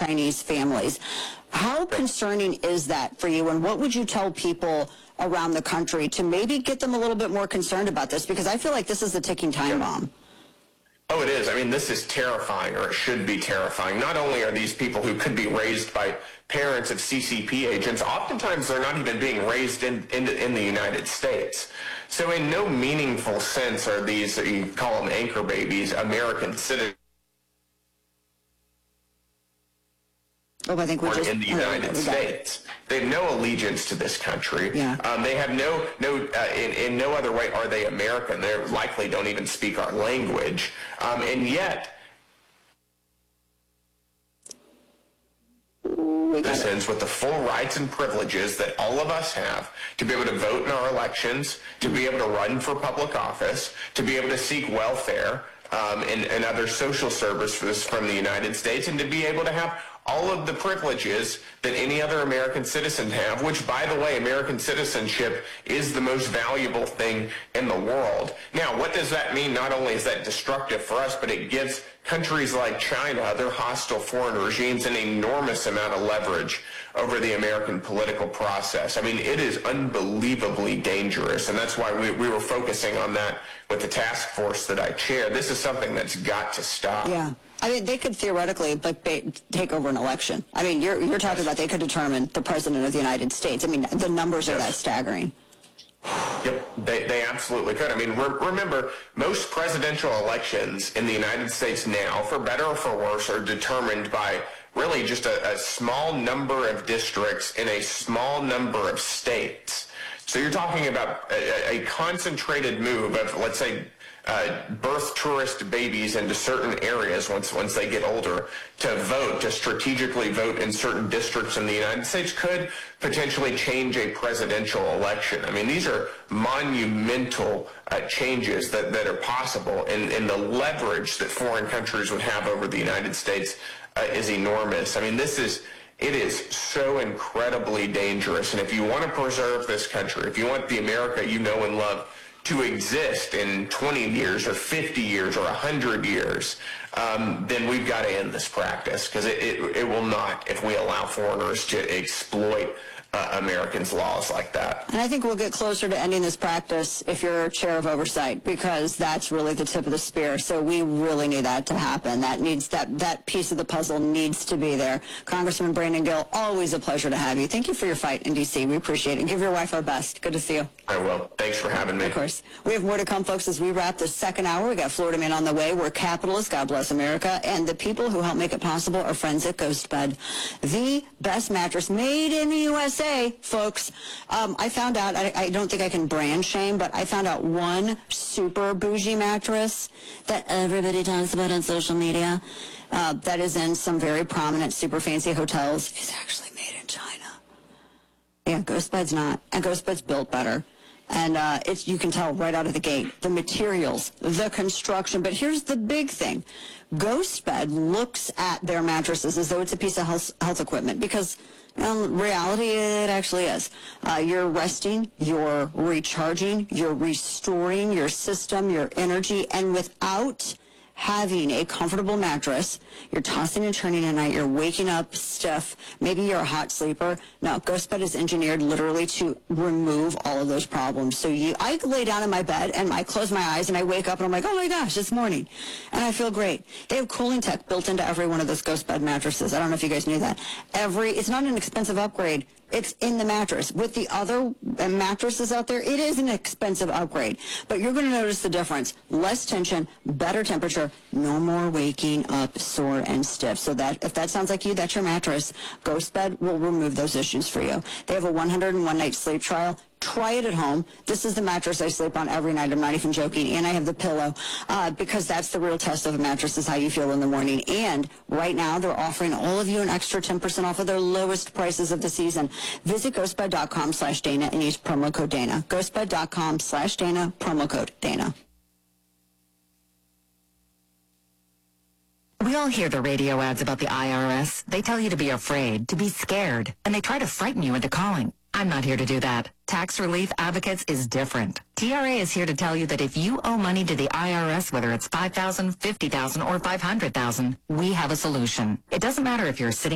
Chinese families. How concerning is that for you, and what would you tell people around the country to maybe get them a little bit more concerned about this? Because I feel like this is a ticking time bomb. Oh, it is. I mean, this is terrifying, or it should be terrifying. Not only are these people who could be raised by parents of CCP agents, oftentimes they're not even being raised in the United States. So in no meaningful sense are these, you call them anchor babies, American citizens. Oh, I think we're just in the United States. They have no allegiance to this country. Yeah. They have in no other way are they American. They likely don't even speak our language. And yet, citizens with the full rights and privileges that all of us have to be able to vote in our elections, to be able to run for public office, to be able to seek welfare and other social services from the United States, and to be able to have all of the privileges that any other American citizen have, which, by the way, American citizenship is the most valuable thing in the world. Now, what does that mean? Not only is that destructive for us, but it gives countries like China, other hostile foreign regimes, an enormous amount of leverage over the American political process. I mean, it is unbelievably dangerous, and that's why we were focusing on that with the task force that I chair. This is something that's got to stop. Yeah. I mean, they could theoretically take over an election. I mean, you're talking about they could determine the president of the United States. I mean, the numbers are that staggering. Yep, they absolutely could. I mean, remember, most presidential elections in the United States now, for better or for worse, are determined by really just a small number of districts in a small number of states. So you're talking about a concentrated move of, let's say, birth tourist babies into certain areas once they get older to vote, to strategically vote in certain districts in the United States could potentially change a presidential election. I mean, these are monumental changes that are possible, and the leverage that foreign countries would have over the United States is enormous. I mean, it is so incredibly dangerous, and if you want to preserve this country, if you want the America you know and love to exist in 20 years or 50 years or 100 years, then we've got to end this practice, because it will not if we allow foreigners to exploit Americans' laws like that. And I think we'll get closer to ending this practice if you're chair of oversight, because that's really the tip of the spear. So we really need that to happen. That piece of the puzzle needs to be there. Congressman Brandon Gill, always a pleasure to have you. Thank you for your fight in D.C. We appreciate it. And give your wife our best. Good to see you. I will. Thanks for having me. Of course. We have more to come, folks, as we wrap the second hour. We got Florida Man on the way. We're capitalists. God bless America. And the people who help make it possible are friends at GhostBed. The best mattress made in the USA, folks. I found out, I don't think I can brand shame, but I found out one super bougie mattress that everybody talks about on social media that is in some very prominent, super fancy hotels is actually made in China. Yeah, GhostBed's not. And GhostBed's built better. And you can tell right out of the gate, the materials, the construction. But here's the big thing. GhostBed looks at their mattresses as though it's a piece of health equipment, because in reality, it actually is. You're resting, you're recharging, you're restoring your system, your energy, and without having a comfortable mattress, you're tossing and turning at night, you're waking up stiff, maybe you're a hot sleeper. No, GhostBed is engineered literally to remove all of those problems. So I lay down in my bed and I close my eyes and I wake up and I'm like, oh my gosh, it's morning. And I feel great. They have cooling tech built into every one of those GhostBed mattresses. I don't know if you guys knew that. It's not an expensive upgrade. It's in the mattress. With the other mattresses out there, it is an expensive upgrade. But you're going to notice the difference. Less tension, better temperature, no more waking up sore and stiff. So that if that sounds like you, that's your mattress. GhostBed will remove those issues for you. They have a 101-night sleep trial. Try it at home. This is the mattress I sleep on every night. I'm not even joking. And I have the pillow because that's the real test of a mattress, is how you feel in the morning. And right now, they're offering all of you an extra 10% off of their lowest prices of the season. Visit ghostbed.com/Dana and use promo code Dana. Ghostbed.com/Dana, promo code Dana. We all hear the radio ads about the IRS. They tell you to be afraid, to be scared, and they try to frighten you into calling. I'm not here to do that. Tax Relief Advocates is different. TRA is here to tell you that if you owe money to the IRS, whether it's $5,000, $50,000, or $500,000, we have a solution. It doesn't matter if you're sitting